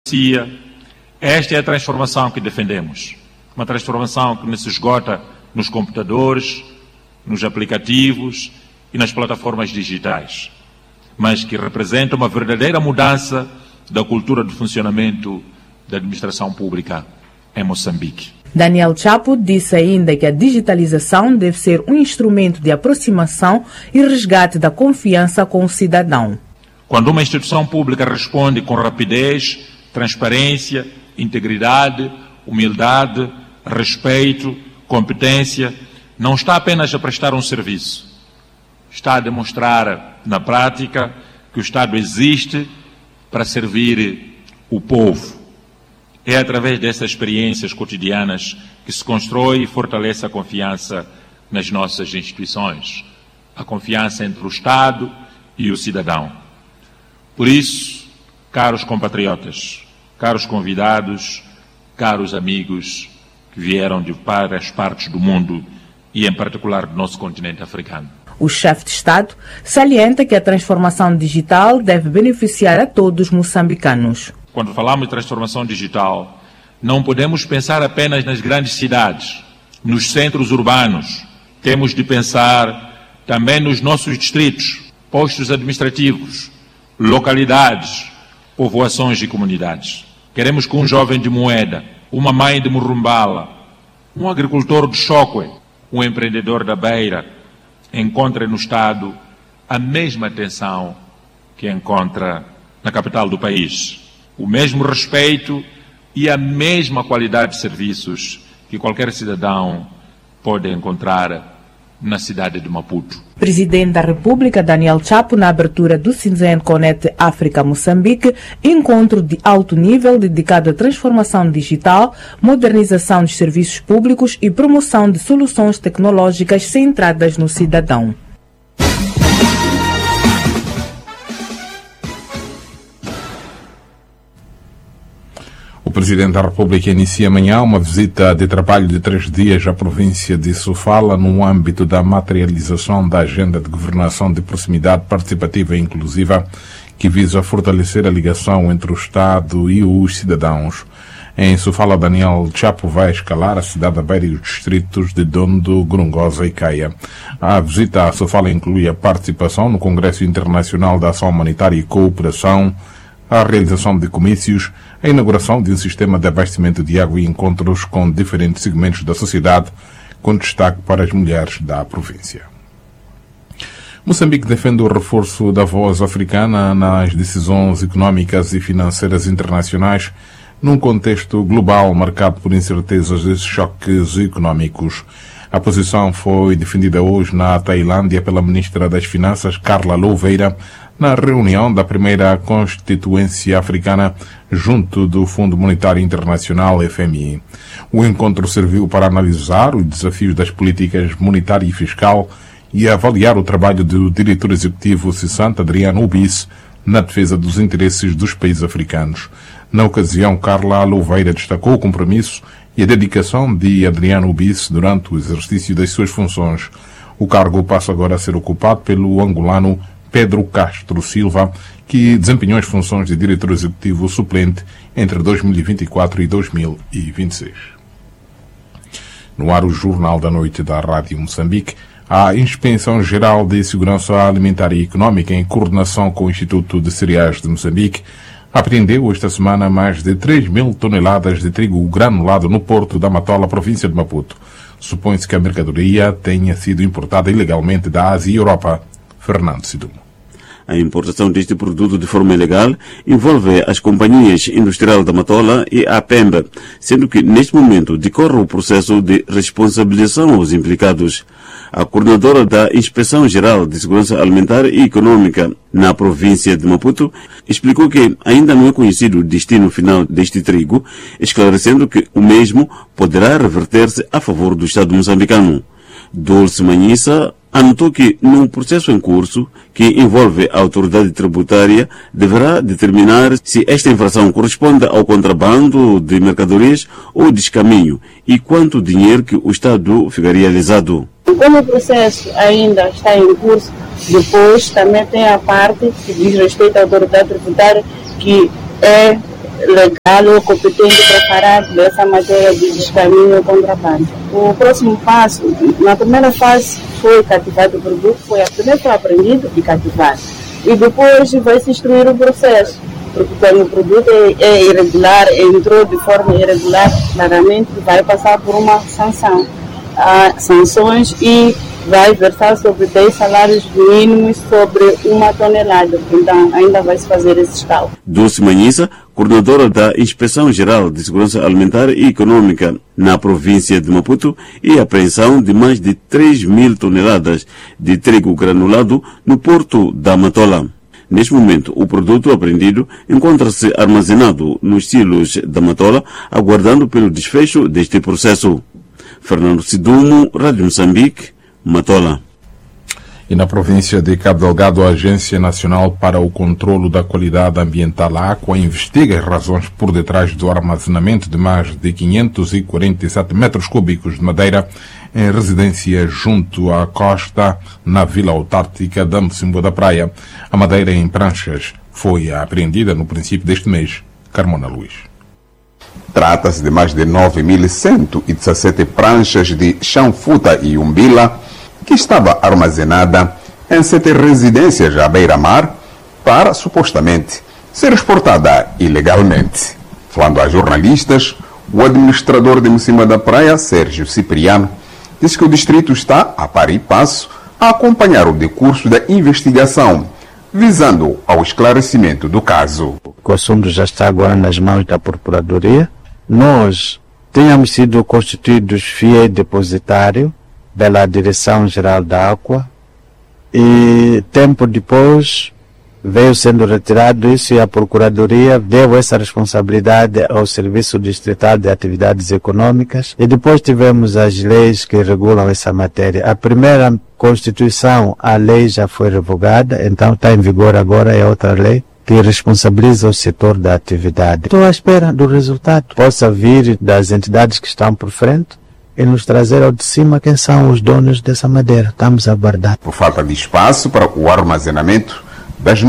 Esta é a transformação que defendemos. Uma transformação que não se esgota nos computadores, nos aplicativos e nas plataformas digitais, mas que representa uma verdadeira mudança da cultura de funcionamento da administração pública em Moçambique. Daniel Chapo disse ainda que a digitalização deve ser um instrumento de aproximação e resgate da confiança com o cidadão. Quando uma instituição pública responde com rapidez, transparência, integridade, humildade, respeito, competência, não está apenas a prestar um serviço, está a demonstrar na prática que o Estado existe para servir o povo. É através dessas experiências cotidianas que se constrói e fortalece a confiança nas nossas instituições, a confiança entre o Estado e o cidadão. Por isso, caros compatriotas, caros convidados, caros amigos que vieram de várias partes do mundo e em particular do nosso continente africano. O chefe de Estado salienta que a transformação digital deve beneficiar a todos os moçambicanos. Quando falamos de transformação digital, não podemos pensar apenas nas grandes cidades, nos centros urbanos. Temos de pensar também nos nossos distritos, postos administrativos, localidades, povoações e comunidades. Queremos que um jovem de Moeda, uma mãe de Murumbala, um agricultor de Chokwe, um empreendedor da Beira, encontrem no Estado a mesma atenção que encontra na capital do país. O mesmo respeito e a mesma qualidade de serviços que qualquer cidadão pode encontrar na cidade de Maputo. Presidente da República, Daniel Chapo, na abertura do Cinzen Connect África-Moçambique, encontro de alto nível dedicado à transformação digital, modernização dos serviços públicos e promoção de soluções tecnológicas centradas no cidadão. O Presidente da República inicia amanhã uma visita de trabalho de 3 dias à província de Sofala no âmbito da materialização da Agenda de Governação de Proximidade Participativa e Inclusiva, que visa fortalecer a ligação entre o Estado e os cidadãos. Em Sofala, Daniel Chapo vai escalar a cidade da Beira e os distritos de Dondo, Gorongosa e Caia. A visita a Sofala inclui a participação no Congresso Internacional da Ação Humanitária e Cooperação, a realização de comícios, a inauguração de um sistema de abastecimento de água e encontros com diferentes segmentos da sociedade, com destaque para as mulheres da província. Moçambique defende o reforço da voz africana nas decisões económicas e financeiras internacionais, num contexto global marcado por incertezas e choques económicos. A posição foi defendida hoje na Tailândia pela Ministra das Finanças, Carla Louveira, na reunião da primeira Constituência Africana junto do Fundo Monetário Internacional, FMI. O encontro serviu para analisar os desafios das políticas monetária e fiscal e avaliar o trabalho do diretor executivo cessante, Adriano Ubis, na defesa dos interesses dos países africanos. Na ocasião, Carla Louveira destacou o compromisso e a dedicação de Adriano Ubis durante o exercício das suas funções. O cargo passa agora a ser ocupado pelo angolano Pedro Castro Silva, que desempenhou as funções de diretor executivo suplente entre 2024 e 2026. No ar, o Jornal da Noite da Rádio Moçambique, a Inspeção Geral de Segurança Alimentar e Económica, em coordenação com o Instituto de Cereais de Moçambique, apreendeu esta semana mais de 3.000 toneladas de trigo granulado no porto da Matola, província de Maputo. Supõe-se que a mercadoria tenha sido importada ilegalmente da Ásia e Europa. Fernando Sidumo. A importação deste produto de forma ilegal envolve as companhias Industrial da Matola e a Pemba, sendo que neste momento decorre o processo de responsabilização aos implicados. A coordenadora da Inspeção Geral de Segurança Alimentar e Econômica na província de Maputo explicou que ainda não é conhecido o destino final deste trigo, esclarecendo que o mesmo poderá reverter-se a favor do Estado moçambicano. Dulce Manhissa anotou que, num processo em curso que envolve a autoridade tributária, deverá determinar se esta infração corresponde ao contrabando de mercadorias ou descaminho e quanto dinheiro que o Estado ficaria lesado. Como o processo ainda está em curso, depois também tem a parte que diz respeito à autoridade tributária, que é legal ou competente preparado dessa matéria de descaminho e contrabando. O próximo passo, na primeira fase, foi cativado o produto, primeiro foi aprendido e cativado. E depois vai se instruir o processo, porque quando o produto é irregular, entrou de forma irregular, claramente vai passar por uma sanção. Há sanções e vai versar sobre 10 salários mínimos sobre 1 tonelada. Então, ainda vai se fazer esses cálculos. Dulce Manhissa, coordenadora da Inspeção Geral de Segurança Alimentar e Econômica na província de Maputo, e a apreensão de mais de 3.000 toneladas de trigo granulado no porto da Matola. Neste momento, o produto apreendido encontra-se armazenado nos silos da Matola, aguardando pelo desfecho deste processo. Fernando Sidumo, Rádio Moçambique, Matola. E na província de Cabo Delgado, a Agência Nacional para o Controlo da Qualidade Ambiental, a AQUA, investiga as razões por detrás do armazenamento de mais de 547 metros cúbicos de madeira em residência junto à costa, na Vila Autártica da Mocimboa da Praia. A madeira em pranchas foi apreendida no princípio deste mês. Carmona Luís. Trata-se de mais de 9.117 pranchas de chanfuta e umbila que estava armazenada em 7 residências à beira-mar para, supostamente, ser exportada ilegalmente. Falando a jornalistas, o administrador de Mocimboa da Praia, Sérgio Cipriano, disse que o distrito está, a par e passo, a acompanhar o decurso da investigação, visando ao esclarecimento do caso. O assunto já está agora nas mãos da Procuradoria. Nós tínhamos sido constituídos fiéis depositário pela Direção-Geral da AQUA e tempo depois veio sendo retirado isso e a Procuradoria deu essa responsabilidade ao Serviço Distrital de Atividades Econômicas e depois tivemos as leis que regulam essa matéria. A primeira Constituição, a lei já foi revogada, então está em vigor agora, é outra lei que responsabiliza o setor da atividade. Estou à espera do resultado. Possa vir das entidades que estão por frente e nos trazer ao de cima quem são os donos dessa madeira. Estamos a aguardar. Por falta de espaço para o armazenamento das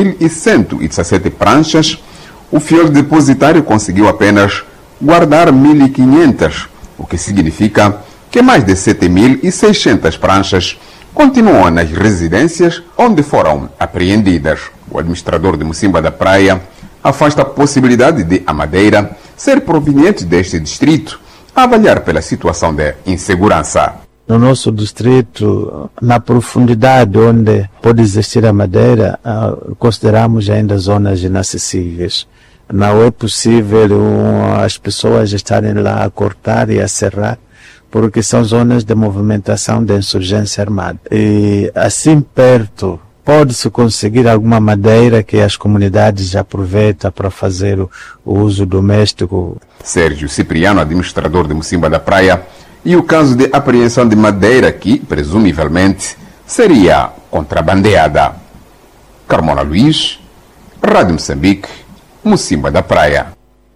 9.117 pranchas, o fiel depositário conseguiu apenas guardar 1.500, o que significa que mais de 7.600 pranchas continuam nas residências onde foram apreendidas. O administrador de Mocimboa da Praia afasta a possibilidade de a madeira ser proveniente deste distrito, a avaliar pela situação de insegurança. No nosso distrito, na profundidade onde pode existir a madeira, consideramos ainda zonas inacessíveis. Não é possível as pessoas estarem lá a cortar e a serrar, porque são zonas de movimentação de insurgência armada. E assim perto pode-se conseguir alguma madeira que as comunidades aproveitam para fazer o uso doméstico. Sérgio Cipriano, administrador de Mocimboa da Praia, e o caso de apreensão de madeira que, presumivelmente, seria contrabandeada. Carmona Luís, Rádio Moçambique, Mocimboa da Praia.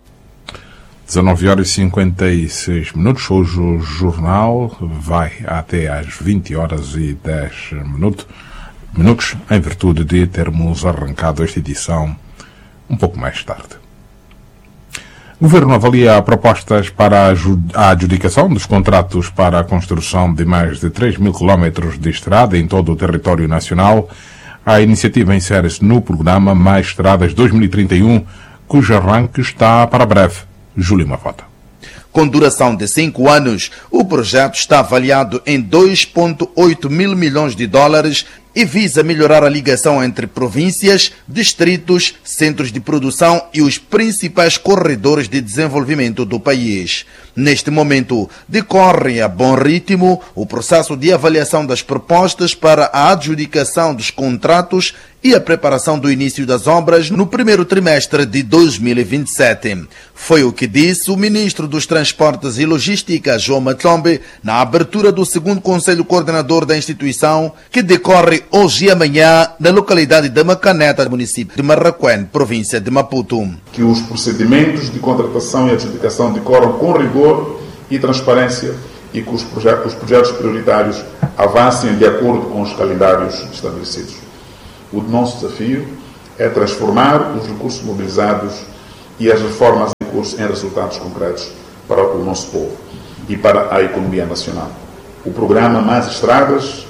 19h56. Hoje o jornal vai até às 20h10 em virtude de termos arrancado esta edição um pouco mais tarde. O Governo avalia propostas para a adjudicação dos contratos para a construção de mais de 3.000 quilómetros de estrada em todo o território nacional. A iniciativa insere-se no programa Mais Estradas 2031, cujo arranque está para breve. Júlio Mafota. Com duração de 5 anos, o projeto está avaliado em 2,8 mil milhões de dólares e visa melhorar a ligação entre províncias, distritos, centros de produção e os principais corredores de desenvolvimento do país. Neste momento, decorre a bom ritmo o processo de avaliação das propostas para a adjudicação dos contratos e a preparação do início das obras no primeiro trimestre de 2027. Foi o que disse o ministro dos Transportes e Logística, João Matlombe, na abertura do segundo Conselho Coordenador da instituição, que decorre hoje e amanhã na localidade de Macaneta, município de Marraquém, província de Maputo. Que os procedimentos de contratação e adjudicação decorram com rigor e transparência e que os projetos prioritários avancem de acordo com os calendários estabelecidos. O nosso desafio é transformar os recursos mobilizados e as reformas em curso em resultados concretos para o nosso povo e para a economia nacional. O programa Mais Estradas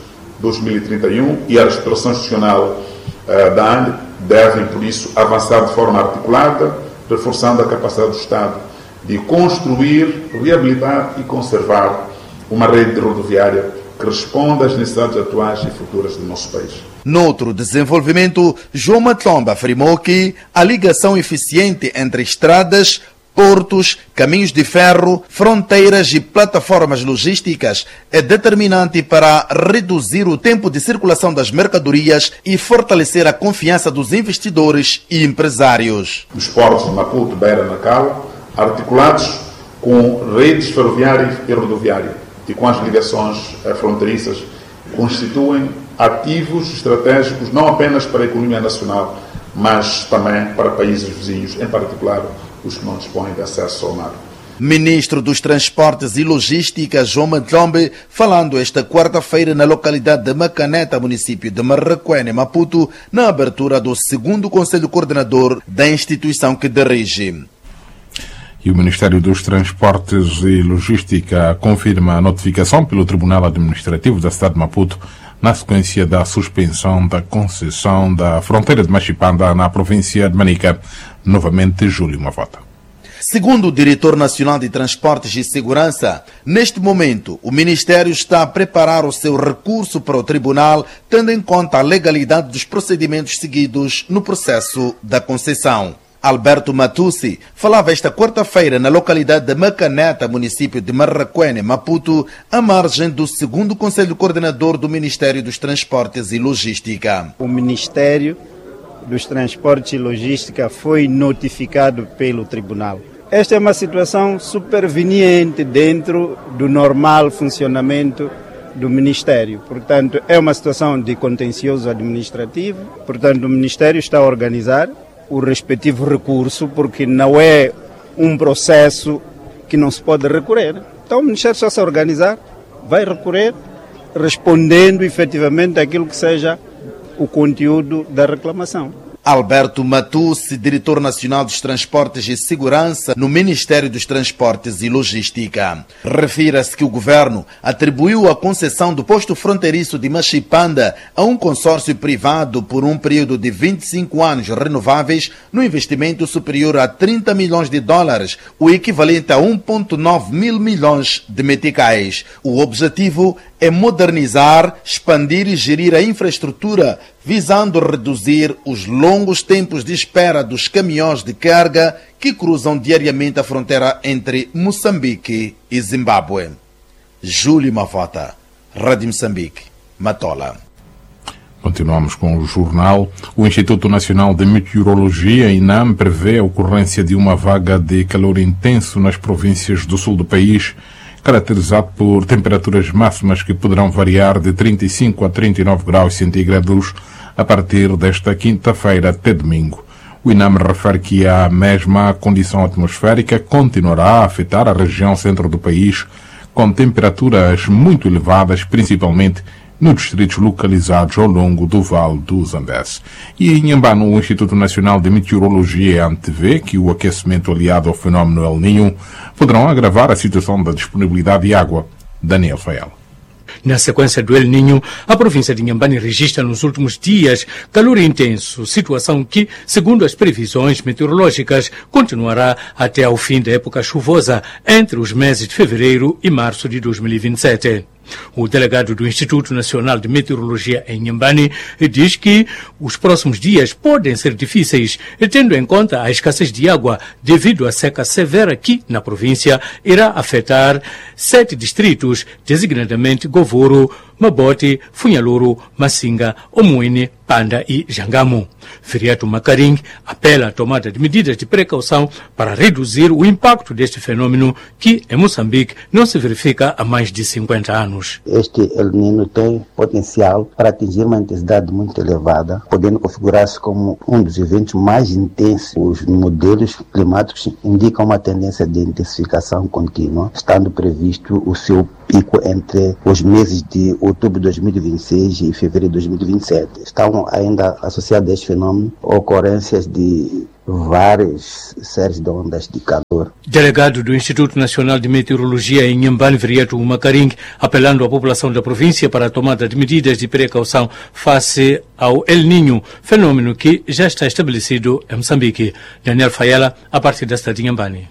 2031 e a reestruturação institucional da ANDE devem, por isso, avançar de forma articulada, reforçando a capacidade do Estado de construir, reabilitar e conservar uma rede rodoviária que responda às necessidades atuais e futuras do nosso país. Noutro desenvolvimento, João Matlomba afirmou que a ligação eficiente entre estradas, portos, caminhos de ferro, fronteiras e plataformas logísticas é determinante para reduzir o tempo de circulação das mercadorias e fortalecer a confiança dos investidores e empresários. Os portos de Maputo, Beira e Nacala, articulados com redes ferroviárias e rodoviárias e com as ligações fronteiriças, constituem ativos estratégicos não apenas para a economia nacional, mas também para países vizinhos, em particular os que não dispõem de acesso ao mar. Ministro dos Transportes e Logística, João Matlombe, falando esta quarta-feira na localidade de Macaneta, município de Marraquene, Maputo, na abertura do 2º Conselho Coordenador da instituição que dirige. E o Ministério dos Transportes e Logística confirma a notificação pelo Tribunal Administrativo da cidade de Maputo na sequência da suspensão da concessão da fronteira de Machipanda na província de Manica. Novamente, Júlio Mavota. Segundo o Diretor Nacional de Transportes e Segurança, neste momento o Ministério está a preparar o seu recurso para o Tribunal, tendo em conta a legalidade dos procedimentos seguidos no processo da concessão. Alberto Matussi falava esta quarta-feira na localidade de Macaneta, município de Marraquene, Maputo, à margem do 2º Conselho Coordenador do Ministério dos Transportes e Logística. O Ministério dos Transportes e Logística foi notificado pelo Tribunal. Esta é uma situação superveniente dentro do normal funcionamento do Ministério. Portanto, é uma situação de contencioso administrativo. Portanto, o Ministério está a organizar o respectivo recurso, porque não é um processo que não se pode recorrer. Então o Ministério só se organizar, vai recorrer, respondendo efetivamente àquilo que seja o conteúdo da reclamação. Alberto Matussi, Diretor Nacional dos Transportes e Segurança no Ministério dos Transportes e Logística. Refira-se que o Governo atribuiu a concessão do posto fronteiriço de Machipanda a um consórcio privado por um período de 25 anos renováveis no investimento superior a $30 milhões, o equivalente a 1,9 mil milhões de meticais. O objetivo é modernizar, expandir e gerir a infraestrutura, visando reduzir os longos tempos de espera dos caminhões de carga que cruzam diariamente a fronteira entre Moçambique e Zimbábue. Júlio Mavota, Rádio Moçambique, Matola. Continuamos com o jornal. O Instituto Nacional de Meteorologia, INAM, prevê a ocorrência de uma vaga de calor intenso nas províncias do sul do país, caracterizado por temperaturas máximas que poderão variar de 35 a 39 graus centígrados a partir desta quinta-feira até domingo. O INAM refere que a mesma condição atmosférica continuará a afetar a região centro do país, com temperaturas muito elevadas, principalmente nos distritos localizados ao longo do Vale do Zambeze. E em Inhambane, o Instituto Nacional de Meteorologia antevê que o aquecimento aliado ao fenómeno El Niño poderão agravar a situação da disponibilidade de água. Daniel Fael. Na sequência do El Niño, a província de Inhambane registra nos últimos dias calor intenso, situação que, segundo as previsões meteorológicas, continuará até ao fim da época chuvosa, entre os meses de fevereiro e março de 2027. O delegado do Instituto Nacional de Meteorologia em Inhambane diz que os próximos dias podem ser difíceis, tendo em conta a escassez de água devido à seca severa que, na província, irá afetar 7 distritos, designadamente Govoro, Mabote, Funhaluru, Massinga, Omuine, Panda e Jangamo. Feriato Macaring apela à tomada de medidas de precaução para reduzir o impacto deste fenômeno que, em Moçambique, não se verifica há mais de 50 anos. Este El Niño tem potencial para atingir uma intensidade muito elevada, podendo configurar-se como um dos eventos mais intensos. Os modelos climáticos indicam uma tendência de intensificação contínua, estando previsto o seu pico pico entre os meses de outubro de 2026 e fevereiro de 2027. Estão ainda associados a este fenômeno ocorrências de várias séries de ondas de calor. Delegado do Instituto Nacional de Meteorologia em Inhambane, Vrieto Macaring, apelando à população da província para a tomada de medidas de precaução face ao El Niño, fenômeno que já está estabelecido em Moçambique. Daniel Fayela, a partir da cidade de Inhambane.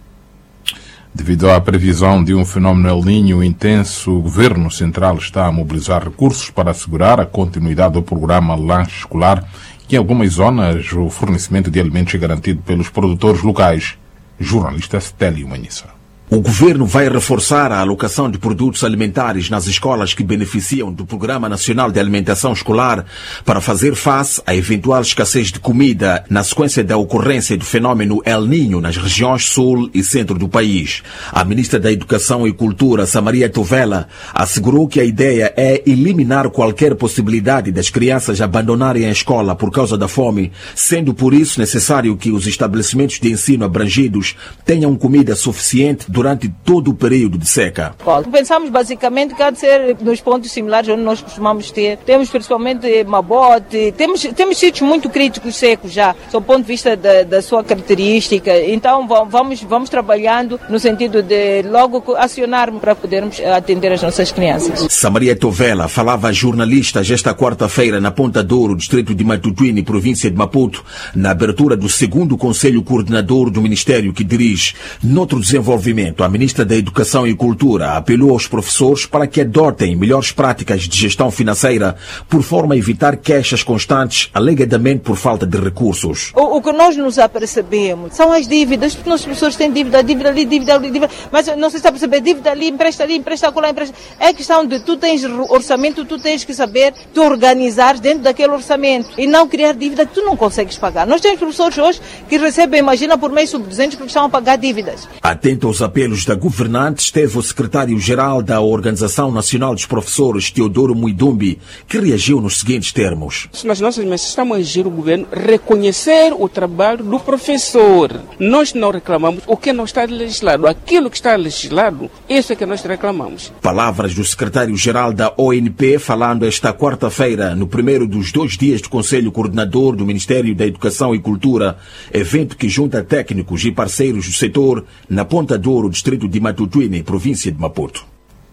Devido à previsão de um fenômeno El Niño intenso, o Governo Central está a mobilizar recursos para assegurar a continuidade do programa Lanche Escolar, que em algumas zonas o fornecimento de alimentos é garantido pelos produtores locais. Jornalista Stélio Manissa. O governo vai reforçar a alocação de produtos alimentares nas escolas que beneficiam do Programa Nacional de Alimentação Escolar para fazer face à eventual escassez de comida na sequência da ocorrência do fenômeno El Niño nas regiões sul e centro do país. A ministra da Educação e Cultura, Samaria Tovela, assegurou que a ideia é eliminar qualquer possibilidade das crianças abandonarem a escola por causa da fome, sendo por isso necessário que os estabelecimentos de ensino abrangidos tenham comida suficiente durante todo o período de seca. Pensamos basicamente que há de ser nos pontos similares onde nós costumamos ter. Temos principalmente Mabote, temos sítios muito críticos secos já, do ponto de vista da sua característica. Então vamos trabalhando no sentido de logo acionarmos para podermos atender as nossas crianças. Samaria Tovela falava a jornalistas esta quarta-feira na Ponta Douro, distrito de Matutuine, província de Maputo, na abertura do 2º Conselho Coordenador do Ministério que dirige. Noutro desenvolvimento, a ministra da Educação e Cultura apelou aos professores para que adotem melhores práticas de gestão financeira por forma a evitar queixas constantes, alegadamente por falta de recursos. O que nós nos apercebemos são as dívidas, porque os professores têm dívida ali, mas não se está a perceber, dívida ali, empresta acolá, empresta. É questão de tu tens orçamento, tu tens que saber te organizar dentro daquele orçamento e não criar dívida que tu não consegues pagar. Nós temos professores hoje que recebem, imagina, por mês sub-200 porque estão a pagar dívidas. Atento aos apelos da governante, esteve o secretário-geral da Organização Nacional dos Professores, Teodoro Muidumbi, que reagiu nos seguintes termos. Nas nossas mensagens estamos a exigir o governo reconhecer o trabalho do professor. Nós não reclamamos o que não está legislado. Aquilo que está legislado, isso é que nós reclamamos. Palavras do secretário-geral da ONP falando esta quarta-feira no primeiro dos 2 dias do Conselho Coordenador do Ministério da Educação e Cultura, evento que junta técnicos e parceiros do setor na Ponta Douro, distrito de Matutuine, província de Maputo.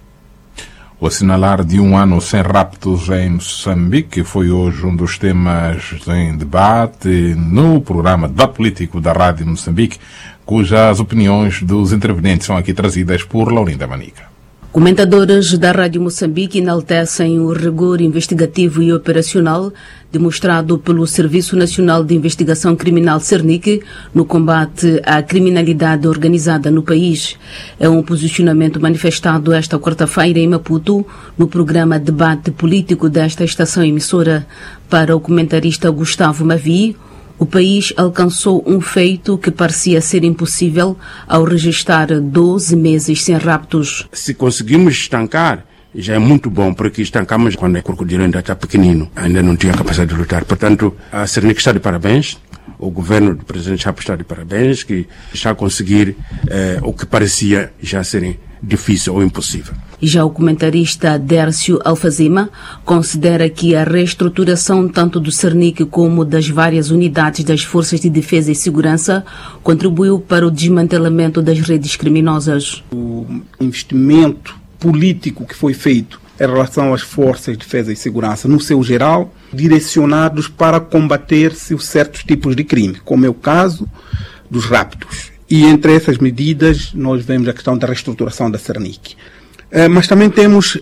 O assinalar de um ano sem raptos em Moçambique foi hoje um dos temas em debate no programa Debate Político da Rádio Moçambique, cujas opiniões dos intervenientes são aqui trazidas por Laurinda Manica. Comentadores da Rádio Moçambique enaltecem o rigor investigativo e operacional demonstrado pelo Serviço Nacional de Investigação Criminal Cernic no combate à criminalidade organizada no país. É um posicionamento manifestado esta quarta-feira em Maputo no programa Debate Político desta estação emissora. Para o comentarista Gustavo Mavi, o país alcançou um feito que parecia ser impossível ao registrar 12 meses sem raptos. Se conseguimos estancar, já é muito bom, porque estancamos quando o crocodilo ainda está pequenino, ainda não tinha capacidade de lutar. Portanto, a Cernic está de parabéns, o governo do presidente Chapo está de parabéns, que está a conseguir o que parecia já ser difícil ou impossível. Já o comentarista Dércio Alfazema considera que a reestruturação tanto do Cernic como das várias unidades das Forças de Defesa e Segurança contribuiu para o desmantelamento das redes criminosas. O investimento político que foi feito em relação às Forças de Defesa e Segurança, no seu geral, direcionados para combater-se certos tipos de crime, como é o caso dos raptos. E entre essas medidas nós vemos a questão da reestruturação da Cernic. Mas também temos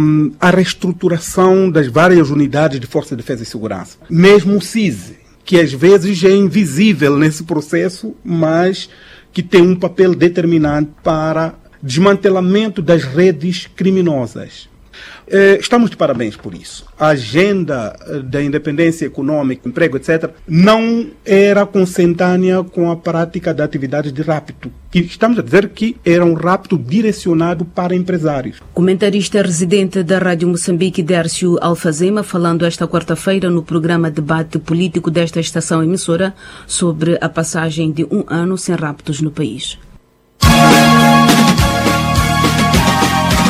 a reestruturação das várias unidades de Força de Defesa e Segurança. Mesmo o CISE, que às vezes é invisível nesse processo, mas que tem um papel determinante para desmantelamento das redes criminosas. Estamos de parabéns por isso. A agenda da independência econômica, emprego, etc., não era consentânea com a prática da atividade de rapto. E estamos a dizer que era um rapto direcionado para empresários. Comentarista residente da Rádio Moçambique, Dércio Alfazema, falando esta quarta-feira no programa Debate Político desta estação emissora sobre a passagem de um ano sem raptos no país.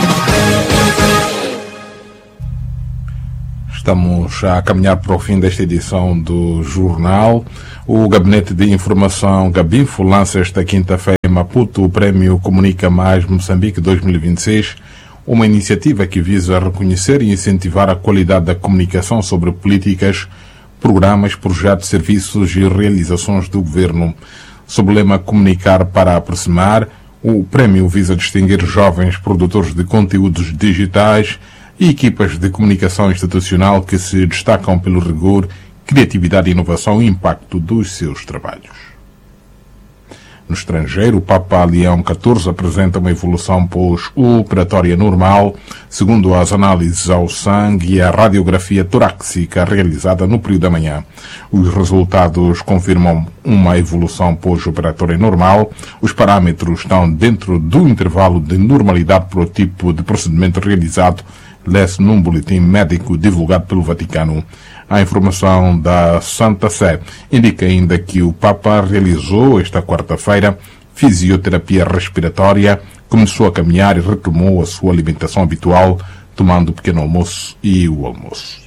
Estamos a caminhar para o fim desta edição do jornal. O Gabinete de Informação Gabinfo lança esta quinta-feira em Maputo o Prémio Comunica Mais Moçambique 2026, uma iniciativa que visa reconhecer e incentivar a qualidade da comunicação sobre políticas, programas, projetos, serviços e realizações do governo. Sob o lema Comunicar para aproximar, o prémio visa distinguir jovens produtores de conteúdos digitais e equipas de comunicação institucional que se destacam pelo rigor, criatividade, inovação e impacto dos seus trabalhos. No estrangeiro, o Papa Leão XIV apresenta uma evolução pós-operatória normal, segundo as análises ao sangue e a radiografia torácica realizada no período da manhã. Os resultados confirmam uma evolução pós-operatória normal. Os parâmetros estão dentro do intervalo de normalidade para o tipo de procedimento realizado, lê-se num boletim médico divulgado pelo Vaticano. A informação da Santa Sé indica ainda que o Papa realizou esta quarta-feira fisioterapia respiratória, começou a caminhar e retomou a sua alimentação habitual, tomando o pequeno almoço e o almoço.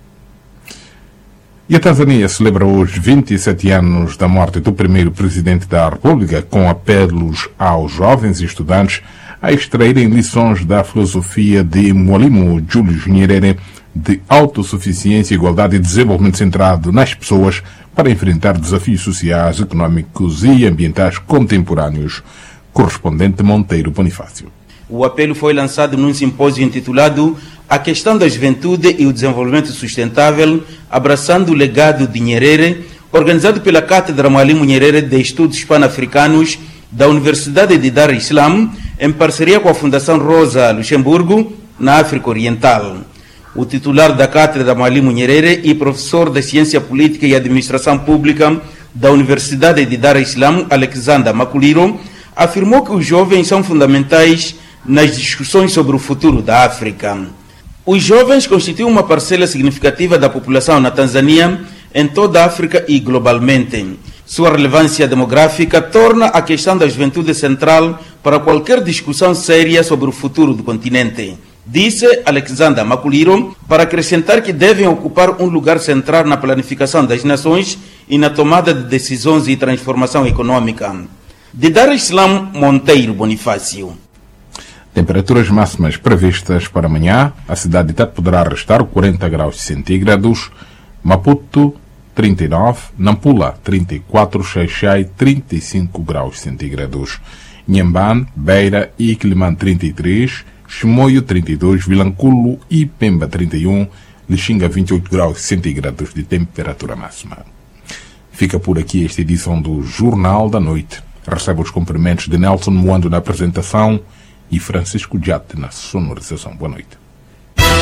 E a Tanzânia celebra hoje 27 anos da morte do primeiro presidente da República, com apelos aos jovens e estudantes a extraírem lições da filosofia de Mwalimu Julius Nyerere de autossuficiência, igualdade e desenvolvimento centrado nas pessoas para enfrentar desafios sociais, económicos e ambientais contemporâneos. Correspondente Monteiro Bonifácio. O apelo foi lançado num simpósio intitulado A Questão da Juventude e o Desenvolvimento Sustentável, abraçando o legado de Nyerere, organizado pela Cátedra Mwalimu Nyerere de Estudos Pan-Africanos da Universidade de Dar es Salaam, em parceria com a Fundação Rosa Luxemburgo, na África Oriental. O titular da Cátedra Mwalimu Nyerere e professor de Ciência Política e Administração Pública da Universidade de Dar es Salaam, Alexander Makuliro, afirmou que os jovens são fundamentais nas discussões sobre o futuro da África. Os jovens constituem uma parcela significativa da população na Tanzânia, em toda a África e globalmente. Sua relevância demográfica torna a questão da juventude central para qualquer discussão séria sobre o futuro do continente. Disse Alexander Makuliro, para acrescentar que devem ocupar um lugar central na planificação das nações e na tomada de decisões e transformação econômica. De Dar es Salaam, Monteiro Bonifácio. Temperaturas máximas previstas para amanhã. A cidade de Tete poderá restar 40 graus centígrados. Maputo, 39. Nampula, 34. Xai-Xai, 35 graus centígrados. Inhambane, Beira e Quilimane, 33. Chimoio, 32. Vilanculo e Pemba, 31. Lixinga, 28 graus centígrados de temperatura máxima. Fica por aqui esta edição do Jornal da Noite. Recebe os cumprimentos de Nelson Moando na apresentação e Francisco Jate na sonorização. Boa noite.